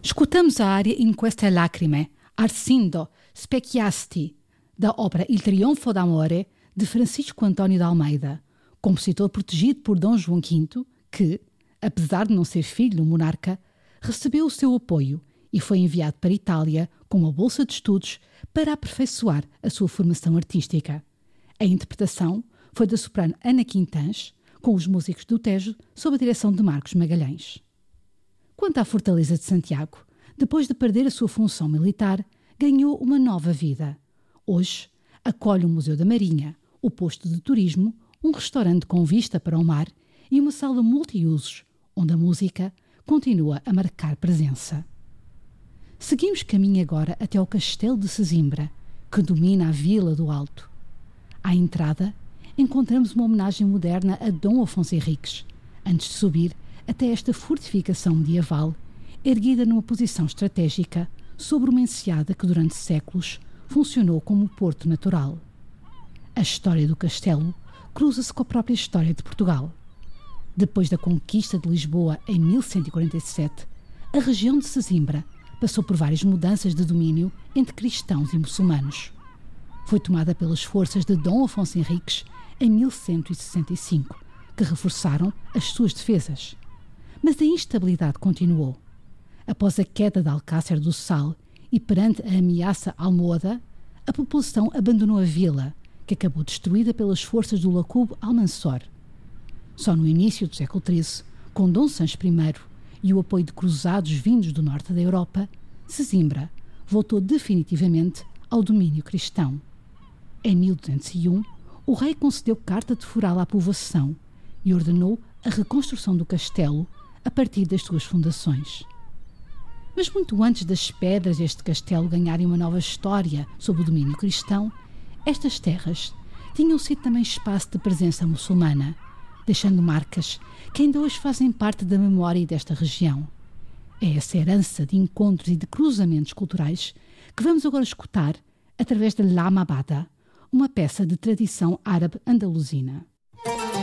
Escutamos a área In queste lacrime, Arsindo Specchiasti, da ópera Il Trionfo d'Amore, de Francisco António de Almeida, compositor protegido por Dom João V, que, apesar de não ser filho do monarca, recebeu o seu apoio e foi enviado para a Itália com uma bolsa de estudos para aperfeiçoar a sua formação artística. A interpretação foi da soprano Ana Quintans, com os músicos do Tejo, sob a direção de Marcos Magalhães. Quanto à Fortaleza de Santiago, depois de perder a sua função militar, ganhou uma nova vida. Hoje, acolhe o Museu da Marinha, o posto de turismo, um restaurante com vista para o mar e uma sala multiusos, onde a música continua a marcar presença. Seguimos caminho agora até ao Castelo de Sesimbra, que domina a Vila do Alto. À entrada, encontramos uma homenagem moderna a Dom Afonso Henriques, antes de subir até esta fortificação medieval, erguida numa posição estratégica sobre uma enseada que durante séculos funcionou como porto natural. A história do castelo cruza-se com a própria história de Portugal. Depois da conquista de Lisboa em 1147, a região de Sesimbra passou por várias mudanças de domínio entre cristãos e muçulmanos. Foi tomada pelas forças de Dom Afonso Henriques em 1165, que reforçaram as suas defesas. Mas a instabilidade continuou. Após a queda de Alcácer do Sal e perante a ameaça almohada, a população abandonou a vila, que acabou destruída pelas forças do Lacube Almansor. Só no início do século XIII, com Dom Sancho I e o apoio de cruzados vindos do norte da Europa, Sesimbra voltou definitivamente ao domínio cristão. Em 1201, o rei concedeu carta de foral à povoação e ordenou a reconstrução do castelo a partir das suas fundações. Mas muito antes das pedras deste castelo ganharem uma nova história sob o domínio cristão, estas terras tinham sido também espaço de presença muçulmana, deixando marcas que ainda hoje fazem parte da memória desta região. É essa herança de encontros e de cruzamentos culturais que vamos agora escutar através de La Mabada, uma peça de tradição árabe andaluzina.